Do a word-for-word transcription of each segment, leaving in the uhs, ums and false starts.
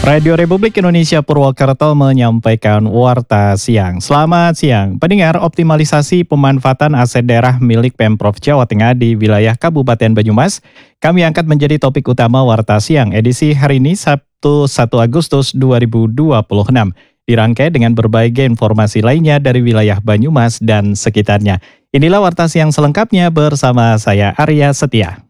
Radio Republik Indonesia Purwokerto menyampaikan warta siang. Selamat siang, pendengar. Optimalisasi pemanfaatan aset daerah milik Pemprov Jawa Tengah di wilayah Kabupaten Banyumas kami angkat menjadi topik utama warta siang edisi hari ini Sabtu satu Agustus dua ribu dua puluh enam. Dirangkai dengan berbagai informasi lainnya dari wilayah Banyumas dan sekitarnya. Inilah warta siang selengkapnya bersama saya Arya Setia.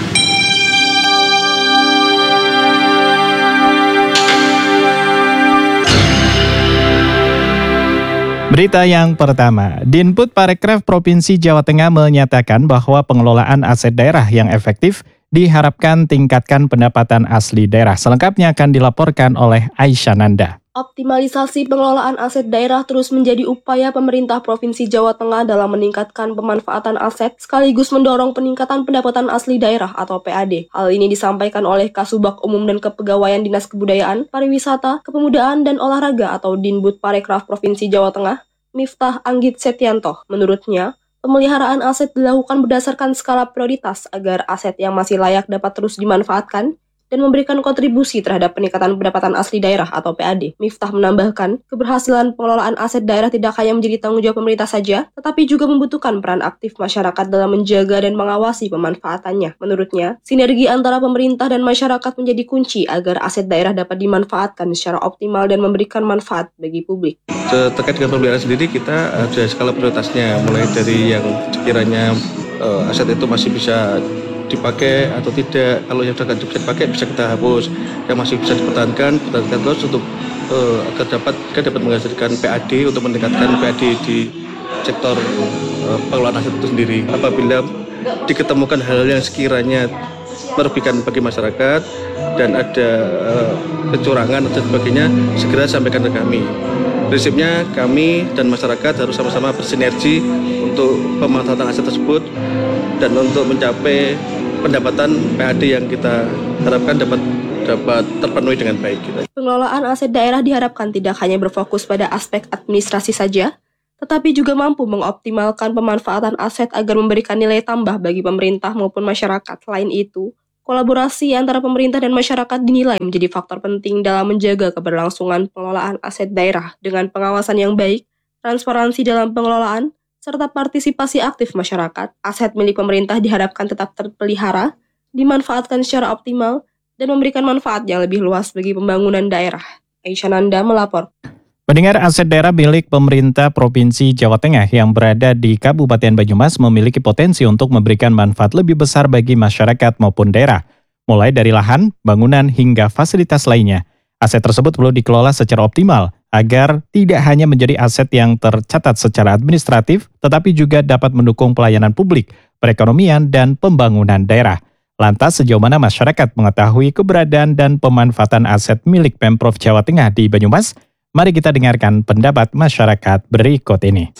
Berita yang pertama, Dinput Parekraf Provinsi Jawa Tengah menyatakan bahwa pengelolaan aset daerah yang efektif diharapkan tingkatkan pendapatan asli daerah. Selengkapnya akan dilaporkan oleh Aisyah Nanda. Optimalisasi pengelolaan aset daerah terus menjadi upaya pemerintah Provinsi Jawa Tengah dalam meningkatkan pemanfaatan aset sekaligus mendorong peningkatan pendapatan asli daerah atau P A D. Hal ini disampaikan oleh Kasubag Umum dan Kepegawaian Dinas Kebudayaan, Pariwisata, Kepemudaan dan Olahraga atau Dinput Parekraf Provinsi Jawa Tengah, Miftah Anggit Setianto. Menurutnya, pemeliharaan aset dilakukan berdasarkan skala prioritas agar aset yang masih layak dapat terus dimanfaatkan dan memberikan kontribusi terhadap peningkatan pendapatan asli daerah atau P A D. Miftah menambahkan, keberhasilan pengelolaan aset daerah tidak hanya menjadi tanggung jawab pemerintah saja, tetapi juga membutuhkan peran aktif masyarakat dalam menjaga dan mengawasi pemanfaatannya. Menurutnya, sinergi antara pemerintah dan masyarakat menjadi kunci agar aset daerah dapat dimanfaatkan secara optimal dan memberikan manfaat bagi publik. Terkait dengan pemeliharaan sendiri, kita ada skala prioritasnya, mulai dari yang sekiranya uh, aset itu masih bisa dipakai atau tidak. Kalau yang sudah bisa dipakai bisa kita hapus, yang masih bisa dipertahankan pertahankan terus untuk uh, agar dapat kita dapat menghasilkan P A D untuk meningkatkan P A D di sektor uh, pengelolaan aset itu sendiri. Apabila diketemukan hal yang sekiranya merugikan bagi masyarakat dan ada uh, kecurangan dan sebagainya, segera sampaikan ke kami. Prinsipnya kami dan masyarakat harus sama-sama bersinergi untuk pemanfaatan aset tersebut dan untuk mencapai pendapatan P A D yang kita harapkan dapat dapat terpenuhi dengan baik. Pengelolaan aset daerah diharapkan tidak hanya berfokus pada aspek administrasi saja, tetapi juga mampu mengoptimalkan pemanfaatan aset agar memberikan nilai tambah bagi pemerintah maupun masyarakat. Selain itu, kolaborasi antara pemerintah dan masyarakat dinilai menjadi faktor penting dalam menjaga keberlangsungan pengelolaan aset daerah dengan pengawasan yang baik, transparansi dalam pengelolaan, serta partisipasi aktif masyarakat. Aset milik pemerintah diharapkan tetap terpelihara, dimanfaatkan secara optimal, dan memberikan manfaat yang lebih luas bagi pembangunan daerah. Aisyah Nanda melapor. Pendengar, aset daerah milik pemerintah Provinsi Jawa Tengah yang berada di Kabupaten Banyumas memiliki potensi untuk memberikan manfaat lebih besar bagi masyarakat maupun daerah, mulai dari lahan, bangunan, hingga fasilitas lainnya. Aset tersebut perlu dikelola secara optimal agar tidak hanya menjadi aset yang tercatat secara administratif, tetapi juga dapat mendukung pelayanan publik, perekonomian, dan pembangunan daerah. Lantas, sejauh mana masyarakat mengetahui keberadaan dan pemanfaatan aset milik Pemprov Jawa Tengah di Banyumas? Mari kita dengarkan pendapat masyarakat berikut ini.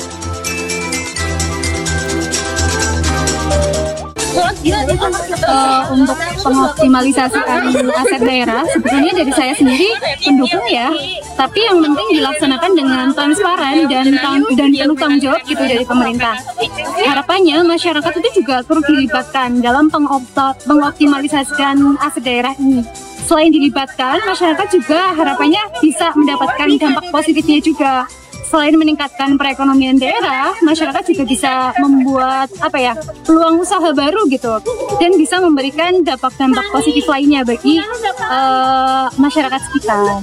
Uh, untuk pengoptimalisasikan aset daerah, sebenarnya dari saya sendiri pendukung ya, tapi yang penting dilaksanakan dengan transparan dan dan penuh tanggung jawab gitu dari pemerintah. Harapannya masyarakat itu juga turut dilibatkan dalam pengoptimalisasikan aset daerah ini. Selain dilibatkan, masyarakat juga harapannya bisa mendapatkan dampak positifnya juga. Selain meningkatkan perekonomian daerah, masyarakat juga bisa membuat apa ya peluang usaha baru gitu, dan bisa memberikan dampak-dampak positif lainnya bagi uh, masyarakat sekitar.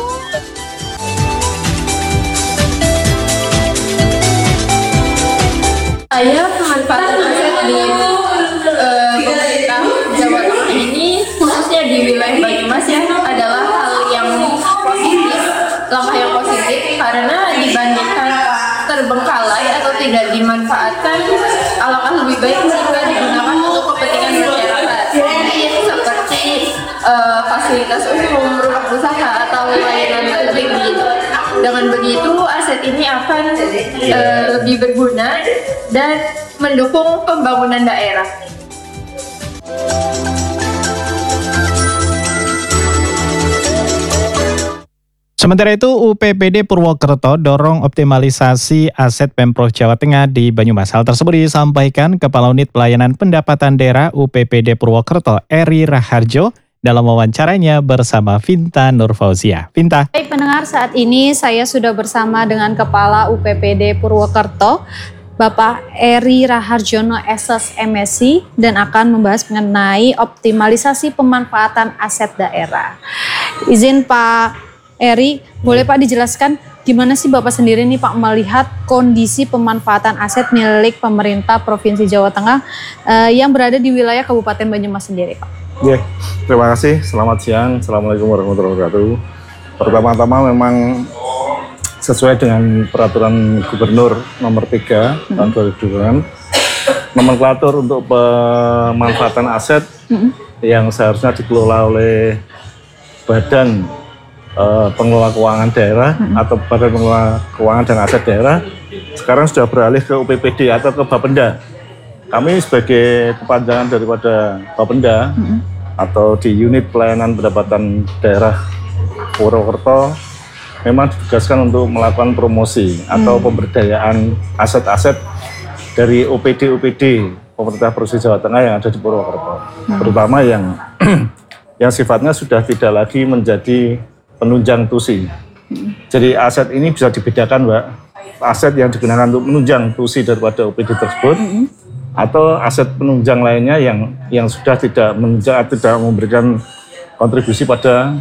Saya pemanfaatan aset di uh, pemerintah Jawa Tengah ini, khususnya di wilayah Banyumas ya, adalah hal yang positif, langkah yang positif, karena dibandingkan terbengkalai atau tidak dimanfaatkan, alangkah lebih baik jika digunakan untuk kepentingan masyarakat, seperti uh, fasilitas umum, rumah usaha atau layanan publik gitu. Dengan begitu, aset ini akan uh, lebih berguna dan mendukung pembangunan daerah. Sementara itu, U P P D Purwokerto dorong optimalisasi aset Pemprov Jawa Tengah di Banyumas. Hal tersebut disampaikan Kepala Unit Pelayanan Pendapatan Daerah U P P D Purwokerto, Eri Raharjo, dalam wawancaranya bersama Vinta Nurfauzia. Vinta. Baik pendengar, saat ini saya sudah bersama dengan Kepala U P P D Purwokerto, Bapak Eri Raharjono S S M Si, dan akan membahas mengenai optimalisasi pemanfaatan aset daerah. Izin Pak Eri, boleh Pak dijelaskan gimana sih Bapak sendiri nih Pak melihat kondisi pemanfaatan aset milik pemerintah Provinsi Jawa Tengah eh, yang berada di wilayah Kabupaten Banyumas sendiri Pak? Ya, terima kasih. Selamat siang. Assalamualaikum warahmatullahi wabarakatuh. Pertama-tama memang sesuai dengan peraturan Gubernur nomor tiga hmm. tahun dua ribu dua puluh enam, nomenklatur untuk pemanfaatan aset hmm. yang seharusnya dikelola oleh Badan uh, Pengelola Keuangan Daerah hmm. atau Badan Pengelola Keuangan dan Aset Daerah sekarang sudah beralih ke U P P D atau ke Bapenda. Kami sebagai kepanjangan daripada Bapenda mm-hmm. atau di Unit Pelayanan Pendapatan Daerah Purwokerto memang ditugaskan untuk melakukan promosi mm. atau pemberdayaan aset-aset dari O P D O P D pemerintah Provinsi Jawa Tengah yang ada di Purwokerto, mm. terutama yang yang sifatnya sudah tidak lagi menjadi penunjang tusi. Mm. Jadi aset ini bisa dibedakan, Mbak, aset yang digunakan untuk menunjang tusi daripada O P D tersebut. Mm. Atau aset penunjang lainnya yang yang sudah tidak menunjang, tidak memberikan kontribusi pada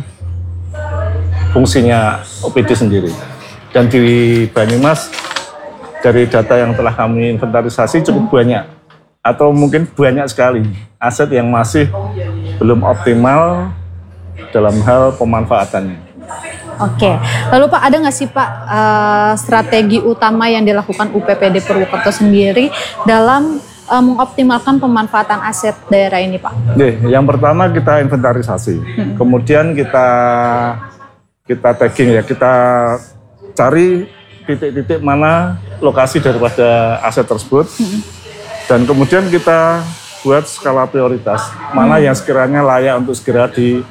fungsinya O P D sendiri. Dan di Banyumas dari data yang telah kami inventarisasi cukup banyak atau mungkin banyak sekali aset yang masih belum optimal dalam hal pemanfaatannya. Oke, lalu Pak ada nggak sih Pak uh, strategi utama yang dilakukan U P P D Purwokerto sendiri dalam mengoptimalkan pemanfaatan aset daerah ini, Pak? Oke, yang pertama kita inventarisasi, hmm. kemudian kita kita tagging ya, kita cari titik-titik mana lokasi daripada aset tersebut, hmm. dan kemudian kita buat skala prioritas mana hmm. yang sekiranya layak untuk segera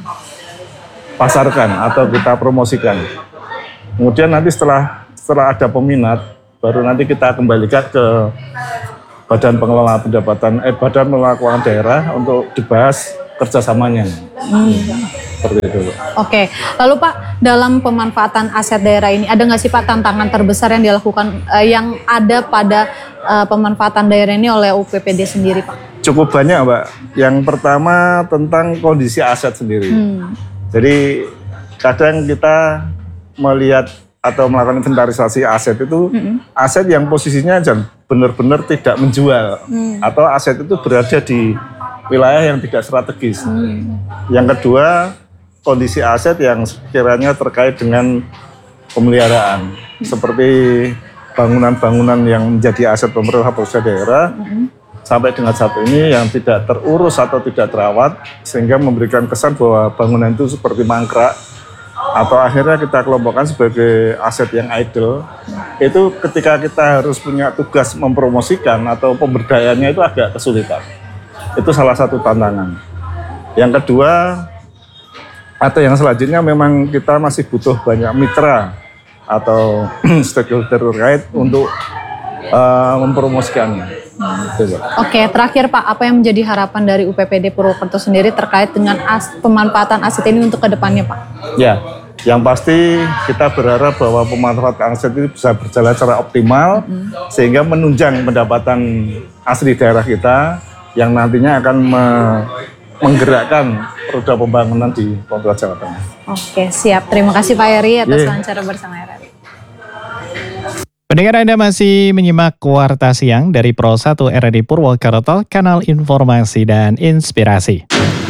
dipasarkan atau kita promosikan. Kemudian nanti setelah setelah ada peminat, baru nanti kita kembalikan ke Badan Pengelola Pendapatan, eh Badan Pengelola Keuangan Daerah untuk dibahas kerjasamanya. Hmm. Seperti itu. Oke, lalu Pak dalam pemanfaatan aset daerah ini ada nggak sih Pak tantangan terbesar yang dilakukan, eh, yang ada pada eh, pemanfaatan daerah ini oleh U P P D sendiri Pak? Cukup banyak Mbak. Yang pertama tentang kondisi aset sendiri. Hmm. Jadi kadang kita melihat atau melakukan inventarisasi aset itu, mm-hmm. aset yang posisinya benar-benar tidak menjual, mm. atau aset itu berada di wilayah yang tidak strategis. Mm. Yang kedua, kondisi aset yang sekiranya terkait dengan pemeliharaan, mm. seperti bangunan-bangunan yang menjadi aset pemerintah pusat daerah, mm-hmm. sampai dengan saat ini yang tidak terurus atau tidak terawat, sehingga memberikan kesan bahwa bangunan itu seperti mangkrak, atau akhirnya kita kelompokkan sebagai aset yang idle. Itu ketika kita harus punya tugas mempromosikan atau pemberdayaannya itu agak kesulitan. Itu salah satu tantangan. Yang kedua, atau yang selanjutnya memang kita masih butuh banyak mitra atau stakeholder terkait untuk uh, mempromosikannya. Oke, terakhir Pak, apa yang menjadi harapan dari U P P D Purwokerto sendiri terkait dengan as, pemanfaatan aset ini untuk kedepannya Pak? Ya, yang pasti kita berharap bahwa pemanfaatan aset ini bisa berjalan secara optimal, mm-hmm. sehingga menunjang pendapatan asli daerah kita yang nantinya akan me- menggerakkan roda pembangunan di Provinsi Jawa Tengah. Oke, siap. Terima kasih Pak Eri atas wawancara yeah. bersama R R I. Pendengar Anda masih menyimak Warta Siang dari Pro satu R R I Purwokerto, kanal informasi dan inspirasi.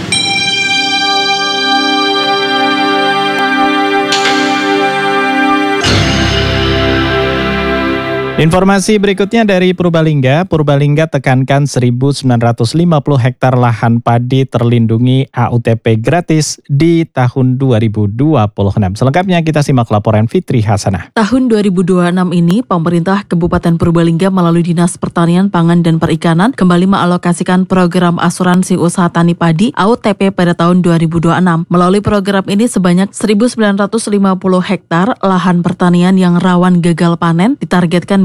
Informasi berikutnya dari Purbalingga. Purbalingga tekankan seribu sembilan ratus lima puluh hektar lahan padi terlindungi A U T P gratis di tahun dua ribu dua puluh enam. Selengkapnya kita simak laporan Fitri Hasanah. Tahun dua ribu dua puluh enam ini, pemerintah Kabupaten Purbalingga melalui Dinas Pertanian, Pangan, dan Perikanan kembali mengalokasikan program asuransi usaha tani padi A U T P pada tahun dua ribu dua puluh enam. Melalui program ini sebanyak seribu sembilan ratus lima puluh hektar lahan pertanian yang rawan gagal panen ditargetkan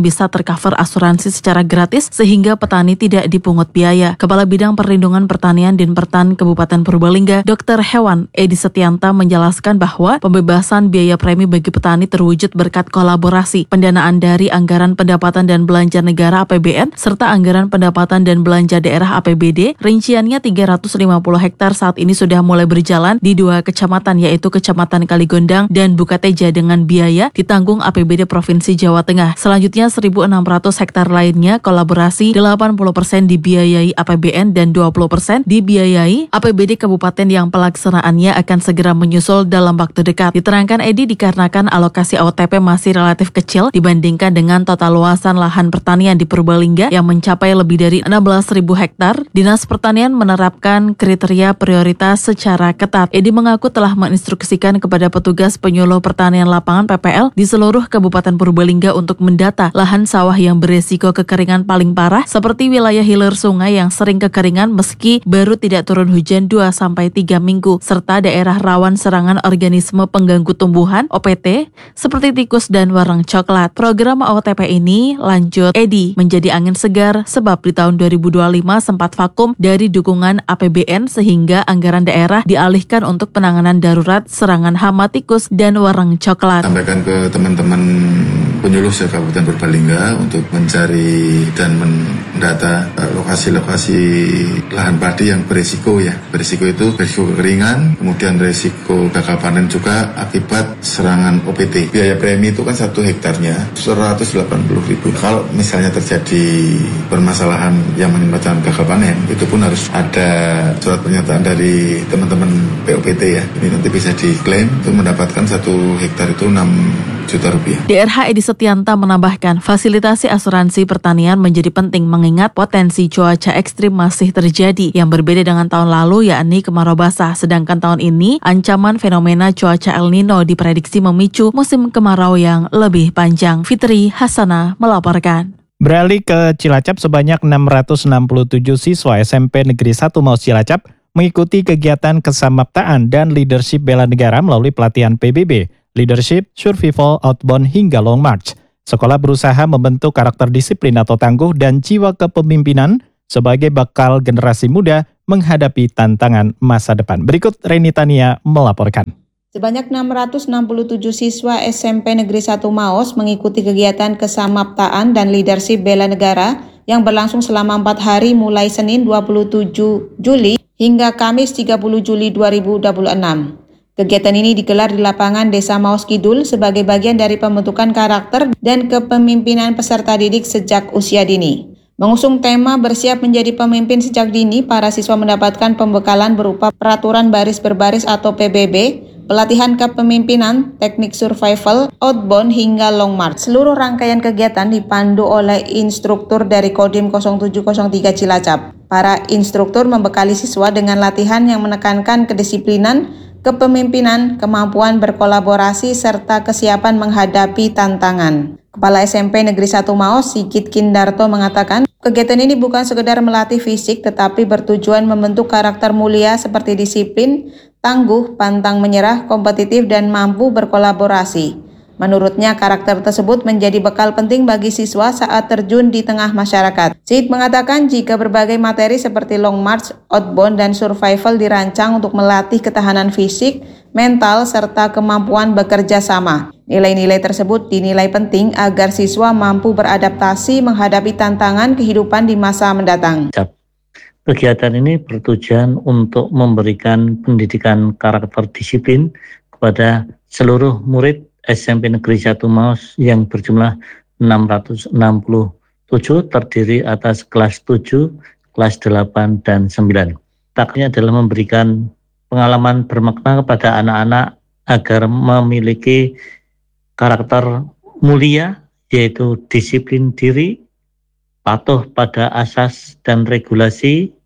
bisa tercover asuransi secara gratis sehingga petani tidak dipungut biaya. Kepala Bidang Perlindungan Pertanian Dinpertan Kabupaten Purbalingga, Dokter Hewan Edi Setianta menjelaskan bahwa pembebasan biaya premi bagi petani terwujud berkat kolaborasi pendanaan dari Anggaran Pendapatan dan Belanja Negara A P B N serta Anggaran Pendapatan dan Belanja Daerah A P B D. Rinciannya tiga ratus lima puluh hektar saat ini sudah mulai berjalan di dua kecamatan yaitu Kecamatan Kaligondang dan Bukateja dengan biaya ditanggung A P B D Provinsi Jawa Tengah. Selanjutnya seribu enam ratus hektar lainnya kolaborasi delapan puluh persen dibiayai A P B N dan dua puluh persen dibiayai A P B D kabupaten yang pelaksanaannya akan segera menyusul dalam waktu dekat. Diterangkan Edi dikarenakan alokasi O T P masih relatif kecil dibandingkan dengan total luasan lahan pertanian di Purbalingga yang mencapai lebih dari enam belas ribu hektar. Dinas Pertanian menerapkan kriteria prioritas secara ketat. Edi mengaku telah menginstruksikan kepada petugas penyuluh pertanian lapangan P P L di seluruh Kabupaten Purbalingga untuk mendata lahan sawah yang beresiko kekeringan paling parah seperti wilayah hilir sungai yang sering kekeringan meski baru tidak turun hujan dua sampai tiga minggu serta daerah rawan serangan organisme pengganggu tumbuhan O P T seperti tikus dan warang coklat. Program O T P ini, lanjut Edi, menjadi angin segar sebab di tahun dua ribu dua puluh lima sempat vakum dari dukungan A P B N sehingga anggaran daerah dialihkan untuk penanganan darurat serangan hama tikus dan warang coklat. Sampaikan ke teman-teman penyuluh se-Kabupaten Purbalingga untuk mencari dan mendata lokasi-lokasi lahan padi yang berisiko ya. Berisiko itu berisiko kekeringan, kemudian risiko gagal panen juga akibat serangan O P T. Biaya premi itu kan satu hektarnya seratus delapan puluh ribu. Kalau misalnya terjadi permasalahan yang menyebabkan gagal panen, itu pun harus ada surat pernyataan dari teman-teman P O P T ya. Ini nanti bisa diklaim untuk mendapatkan satu hektar itu enam juta rupiah. D R H Edi Setianta menambahkan, fasilitasi asuransi pertanian menjadi penting mengingat potensi cuaca ekstrim masih terjadi yang berbeda dengan tahun lalu yakni kemarau basah. Sedangkan tahun ini ancaman fenomena cuaca El Nino diprediksi memicu musim kemarau yang lebih panjang. Fitri Hasanah melaporkan. Beralih ke Cilacap, sebanyak enam ratus enam puluh tujuh siswa S M P Negeri satu Maus Cilacap mengikuti kegiatan kesamaptaan dan leadership bela negara melalui pelatihan P B B, leadership, survival, outbound hingga long march. Sekolah berusaha membentuk karakter disiplin atau tangguh dan jiwa kepemimpinan sebagai bakal generasi muda menghadapi tantangan masa depan. Berikut Reni Tania melaporkan. Sebanyak enam ratus enam puluh tujuh siswa S M P Negeri satu Maos mengikuti kegiatan kesamaptaan dan leadership bela negara yang berlangsung selama empat hari mulai Senin dua puluh tujuh Juli hingga Kamis tiga puluh Juli dua ribu dua puluh enam. Kegiatan ini digelar di lapangan Desa Maos Kidul sebagai bagian dari pembentukan karakter dan kepemimpinan peserta didik sejak usia dini. Mengusung tema bersiap menjadi pemimpin sejak dini, para siswa mendapatkan pembekalan berupa peraturan baris berbaris atau P B B, pelatihan kepemimpinan, teknik survival, outbound hingga long march. Seluruh rangkaian kegiatan dipandu oleh instruktur dari Kodim nol tujuh nol tiga Cilacap. Para instruktur membekali siswa dengan latihan yang menekankan kedisiplinan, kepemimpinan, kemampuan berkolaborasi, serta kesiapan menghadapi tantangan. Kepala S M P Negeri satu Maos, Sigit Kindarto mengatakan, kegiatan ini bukan sekedar melatih fisik, tetapi bertujuan membentuk karakter mulia seperti disiplin, tangguh, pantang menyerah, kompetitif, dan mampu berkolaborasi. Menurutnya, karakter tersebut menjadi bekal penting bagi siswa saat terjun di tengah masyarakat. Sigit mengatakan jika berbagai materi seperti long march, outbound, dan survival dirancang untuk melatih ketahanan fisik, mental, serta kemampuan bekerja sama. Nilai-nilai tersebut dinilai penting agar siswa mampu beradaptasi menghadapi tantangan kehidupan di masa mendatang. Kegiatan ini bertujuan untuk memberikan pendidikan karakter disiplin kepada seluruh murid S M P Negeri satu Maos yang berjumlah enam ratus enam puluh tujuh, terdiri atas kelas tujuh, kelas delapan, dan sembilan. Taknya adalah memberikan pengalaman bermakna kepada anak-anak agar memiliki karakter mulia, yaitu disiplin diri, patuh pada asas dan regulasi,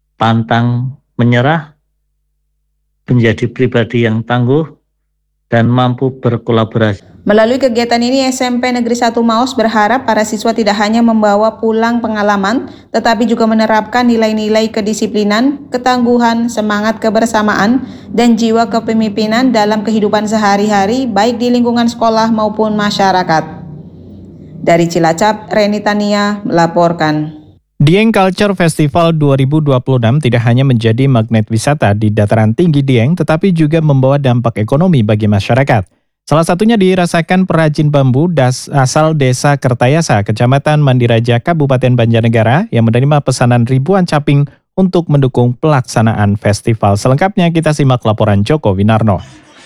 pantang menyerah, menjadi pribadi yang tangguh, dan mampu berkolaborasi. Melalui kegiatan ini, S M P Negeri satu Maos berharap para siswa tidak hanya membawa pulang pengalaman, tetapi juga menerapkan nilai-nilai kedisiplinan, ketangguhan, semangat kebersamaan, dan jiwa kepemimpinan dalam kehidupan sehari-hari, baik di lingkungan sekolah maupun masyarakat. Dari Cilacap, Reni Tania melaporkan. Dieng Culture Festival dua ribu dua puluh enam tidak hanya menjadi magnet wisata di dataran tinggi Dieng, tetapi juga membawa dampak ekonomi bagi masyarakat. Salah satunya dirasakan perajin bambu das asal Desa Kertayasa, Kecamatan Mandiraja, Kabupaten Banjarnegara, yang menerima pesanan ribuan caping untuk mendukung pelaksanaan festival. Selengkapnya kita simak laporan Joko Winarno.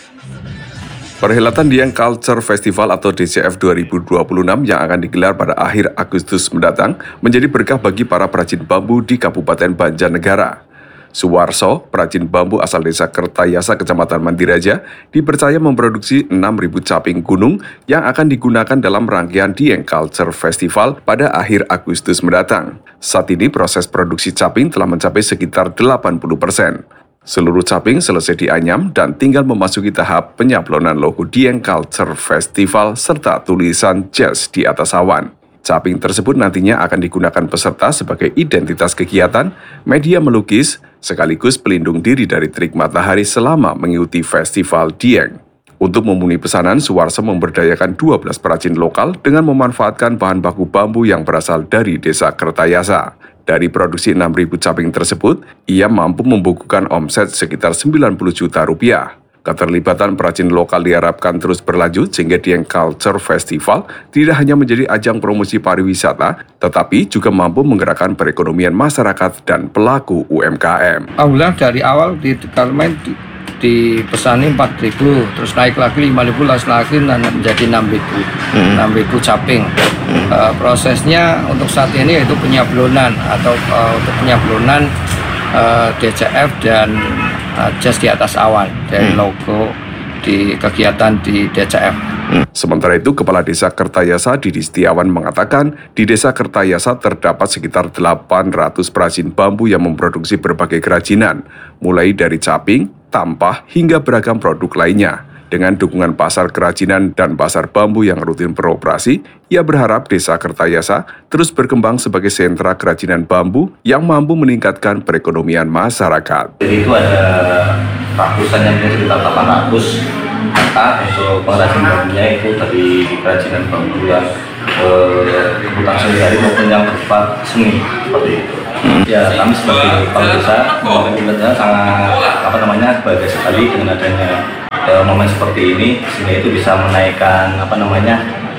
Perhelatan Dieng Culture Festival atau D C F dua ribu dua puluh enam yang akan digelar pada akhir Agustus mendatang menjadi berkah bagi para perajin bambu di Kabupaten Banjarnegara. Suwarso, perajin bambu asal Desa Kertayasa, Kecamatan Mandiraja, dipercaya memproduksi enam ribu caping gunung yang akan digunakan dalam rangkaian Dieng Culture Festival pada akhir Agustus mendatang. Saat ini proses produksi caping telah mencapai sekitar delapan puluh persen. Seluruh caping selesai dianyam dan tinggal memasuki tahap penyablonan logo Dieng Culture Festival serta tulisan jazz di atas awan. Caping tersebut nantinya akan digunakan peserta sebagai identitas kegiatan, media melukis, sekaligus pelindung diri dari terik matahari selama mengikuti Festival Dieng. Untuk memenuhi pesanan, Suwarso memberdayakan dua belas perajin lokal dengan memanfaatkan bahan baku bambu yang berasal dari Desa Kertayasa. Dari produksi enam ribu caping tersebut, ia mampu membukukan omset sekitar sembilan puluh juta rupiah. Keterlibatan perajin lokal diharapkan terus berlanjut sehingga Dieng Culture Festival tidak hanya menjadi ajang promosi pariwisata, tetapi juga mampu menggerakkan perekonomian masyarakat dan pelaku U M K M. Alhamdulillah dari awal di Kalmen dipesani empat ribu, terus naik lagi lima ribu, lagi menjadi enam ribu, hmm. enam ribu caping. Hmm. Uh, prosesnya untuk saat ini yaitu penyablonan atau uh, untuk penyablonan uh, D C F dan uh, jazz di atas awan dari hmm. logo di kegiatan di D C F. Sementara itu, Kepala Desa Kertayasa Didi Setiawan mengatakan di Desa Kertayasa terdapat sekitar delapan ratus perajin bambu yang memproduksi berbagai kerajinan, mulai dari caping, tampah, hingga beragam produk lainnya. Dengan dukungan pasar kerajinan dan pasar bambu yang rutin beroperasi, ia berharap Desa Kertayasa terus berkembang sebagai sentra kerajinan bambu yang mampu meningkatkan perekonomian masyarakat. Jadi itu ada ratusan yang sekitar delapan ratus kakak untuk pengrajin bambunya itu dari kerajinan bambu yang eh, kebutuhan sehari-hari maupun yang berupa seni seperti itu. Ya, kami sebagai kepala desa pemerintah sangat apa namanya bahagia sekali dengan adanya e, momen seperti ini, sehingga itu bisa menaikkan apa namanya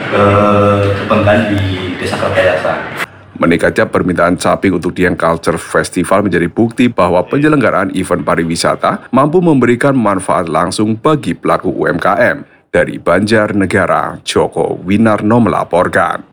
e, kebanggaan di Desa Kertayasa. Meningkatnya permintaan caping untuk Dieng Culture Festival menjadi bukti bahwa penyelenggaraan event pariwisata mampu memberikan manfaat langsung bagi pelaku U M K M. Dari Banjarnegara, Joko Winarno melaporkan.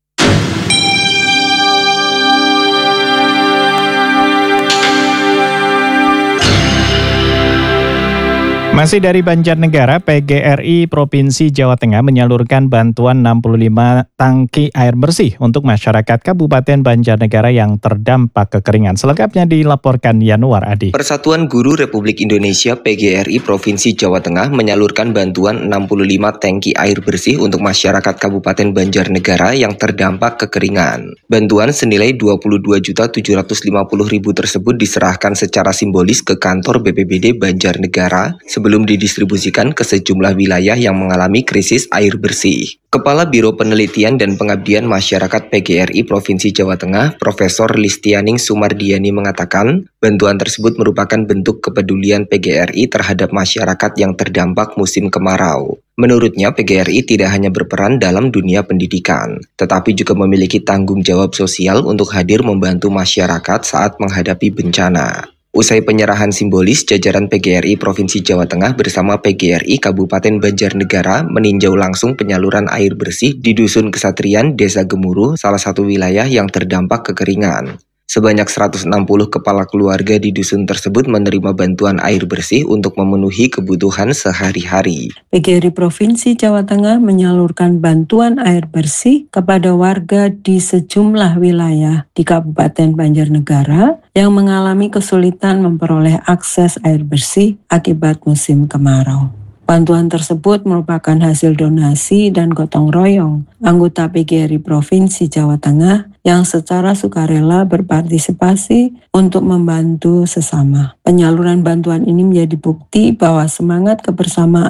Masih dari Banjarnegara, P G R I Provinsi Jawa Tengah menyalurkan bantuan enam puluh lima tangki air bersih untuk masyarakat Kabupaten Banjarnegara yang terdampak kekeringan. Selengkapnya dilaporkan Yanuar Adi. Persatuan Guru Republik Indonesia P G R I Provinsi Jawa Tengah menyalurkan bantuan enam puluh lima tangki air bersih untuk masyarakat Kabupaten Banjarnegara yang terdampak kekeringan. Bantuan senilai dua puluh dua juta tujuh ratus lima puluh ribu tersebut diserahkan secara simbolis ke kantor B P B D Banjarnegara sebelum didistribusikan ke sejumlah wilayah yang mengalami krisis air bersih. Kepala Biro Penelitian dan Pengabdian Masyarakat P G R I Provinsi Jawa Tengah, Profesor Listianing Sumardiani mengatakan, bantuan tersebut merupakan bentuk kepedulian P G R I terhadap masyarakat yang terdampak musim kemarau. Menurutnya, P G R I tidak hanya berperan dalam dunia pendidikan, tetapi juga memiliki tanggung jawab sosial untuk hadir membantu masyarakat saat menghadapi bencana. Usai penyerahan simbolis, jajaran P G R I Provinsi Jawa Tengah bersama P G R I Kabupaten Banjarnegara meninjau langsung penyaluran air bersih di Dusun Kesatrian, Desa Gemuruh, salah satu wilayah yang terdampak kekeringan. Sebanyak seratus enam puluh kepala keluarga di dusun tersebut menerima bantuan air bersih untuk memenuhi kebutuhan sehari-hari. P G R I Provinsi Jawa Tengah menyalurkan bantuan air bersih kepada warga di sejumlah wilayah di Kabupaten Banjarnegara yang mengalami kesulitan memperoleh akses air bersih akibat musim kemarau. Bantuan tersebut merupakan hasil donasi dan gotong royong anggota P G R I Provinsi Jawa Tengah yang secara sukarela berpartisipasi untuk membantu sesama. Penyaluran bantuan ini menjadi bukti bahwa semangat kebersamaan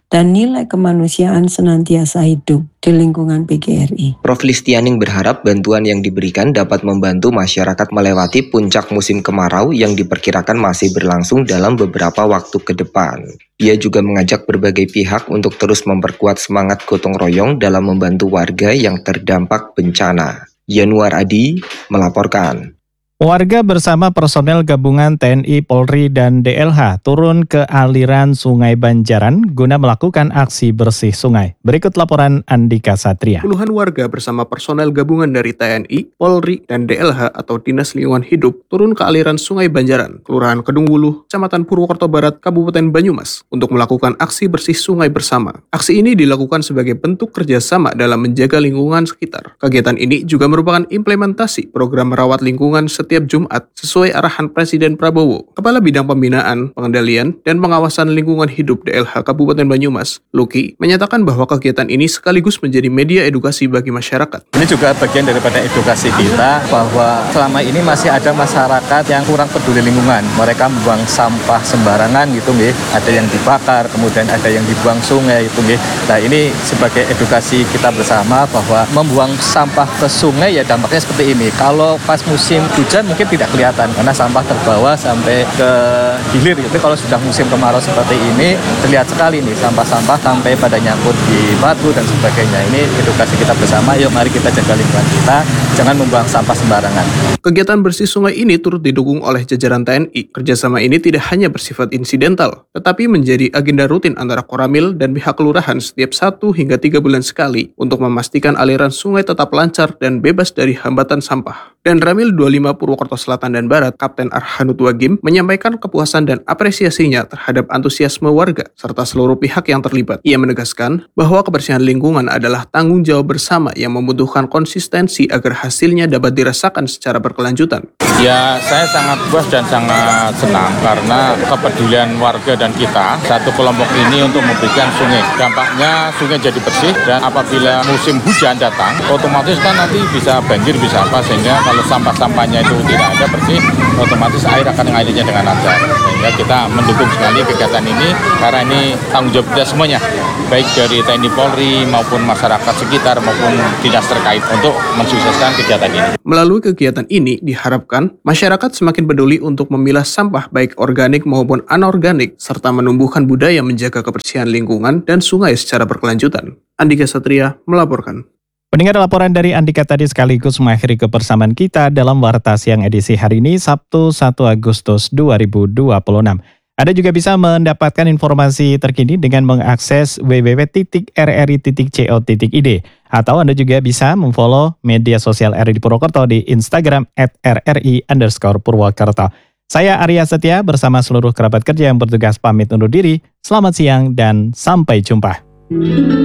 dan nilai kemanusiaan senantiasa hidup di lingkungan P G R I. Prof Listianing berharap bantuan yang diberikan dapat membantu masyarakat melewati puncak musim kemarau yang diperkirakan masih berlangsung dalam beberapa waktu ke depan. Ia juga mengajak berbagai pihak untuk terus memperkuat semangat gotong royong dalam membantu warga yang terdampak bencana. Yanuar Adi melaporkan. Warga bersama personel gabungan T N I, Polri, dan D L H turun ke aliran Sungai Banjaran guna melakukan aksi bersih sungai. Berikut laporan Andika Satria. Puluhan warga bersama personel gabungan dari T N I, Polri, dan D L H atau Dinas Lingkungan Hidup turun ke aliran Sungai Banjaran, Kelurahan Kedung Wuluh, Kecamatan Purwokerto Barat, Kabupaten Banyumas, untuk melakukan aksi bersih sungai bersama. Aksi ini dilakukan sebagai bentuk kerjasama dalam menjaga lingkungan sekitar. Kegiatan ini juga merupakan implementasi program merawat lingkungan setiap Jumat sesuai arahan Presiden Prabowo. Kepala Bidang Pembinaan, Pengendalian, dan Pengawasan Lingkungan Hidup D L H Kabupaten Banyumas, Luki, menyatakan bahwa kegiatan ini sekaligus menjadi media edukasi bagi masyarakat. Ini juga bagian daripada edukasi kita bahwa selama ini masih ada masyarakat yang kurang peduli lingkungan. Mereka membuang sampah sembarangan gitu nggih. Ada yang dibakar, kemudian ada yang dibuang sungai itu nggih. Nah, ini sebagai edukasi kita bersama bahwa membuang sampah ke sungai ya dampaknya seperti ini. Kalau pas musim hujan mungkin tidak kelihatan karena sampah terbawa sampai ke hilir. Tapi kalau sudah musim kemarau seperti ini terlihat sekali nih sampah-sampah sampai pada nyangkut di batu dan sebagainya. Ini edukasi kita bersama. Yuk mari kita jaga lingkungan kita, jangan membuang sampah sembarangan. Kegiatan bersih sungai ini turut didukung oleh jajaran T N I. Kerjasama ini tidak hanya bersifat insidental, tetapi menjadi agenda rutin antara Koramil dan pihak kelurahan setiap satu hingga tiga bulan sekali untuk memastikan aliran sungai tetap lancar dan bebas dari hambatan sampah. Dan Ramil dua puluh lima Purwokerto Selatan dan Barat, Kapten Arhanud Wagim, menyampaikan kepuasan dan apresiasinya terhadap antusiasme warga serta seluruh pihak yang terlibat. Ia menegaskan bahwa kebersihan lingkungan adalah tanggung jawab bersama yang membutuhkan konsistensi agar hasilnya dapat dirasakan secara berkelanjutan. Ya, saya sangat puas dan sangat senang karena kepedulian warga dan kita satu kelompok ini untuk memberikan sungai. Dampaknya sungai jadi bersih dan apabila musim hujan datang, otomatis kan nanti bisa banjir, bisa apa, sehingga kalau sampah-sampahnya itu tidak ada bersih, otomatis air akan mengalirnya dengan lancar. Sehingga kita mendukung sekali kegiatan ini karena ini tanggung jawab kita semuanya, baik dari T N I, Polri maupun masyarakat sekitar maupun dinas terkait untuk mensukseskan kegiatan ini. Melalui kegiatan ini diharapkan masyarakat semakin peduli untuk memilah sampah baik organik maupun anorganik serta menumbuhkan budaya menjaga kebersihan lingkungan dan sungai secara berkelanjutan. Andika Satria melaporkan. Pendengar, laporan dari Andika tadi sekaligus mengakhiri kebersamaan kita dalam Warta Siang edisi hari ini, Sabtu satu Agustus dua ribu dua puluh enam. Anda juga bisa mendapatkan informasi terkini dengan mengakses w w w titik r r i titik co titik i d atau Anda juga bisa memfollow media sosial R R I Purwokerto di Instagram at r r i underscore Purwokerto. Saya Arya Setia bersama seluruh kerabat kerja yang bertugas pamit undur diri. Selamat siang dan sampai jumpa.